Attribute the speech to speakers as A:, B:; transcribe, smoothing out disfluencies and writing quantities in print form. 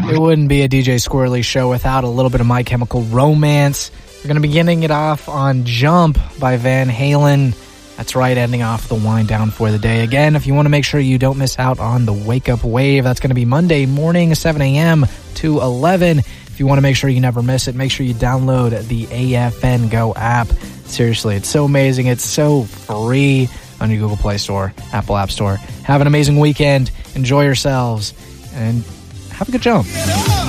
A: It wouldn't be a DJ Squirrely show without a little bit of My Chemical Romance. We're going to be beginning it off on Jump by Van Halen. That's right, ending off the wind down for the day. Again, if you want to make sure you don't miss out on the Wake Up Wave, that's going to be Monday morning, 7 a.m. to 11. If you want to make sure you never miss it, make sure you download the AFN Go app. Seriously, it's so amazing. It's so free on your Google Play Store, Apple App Store. Have an amazing weekend. Enjoy yourselves. And have a good jump.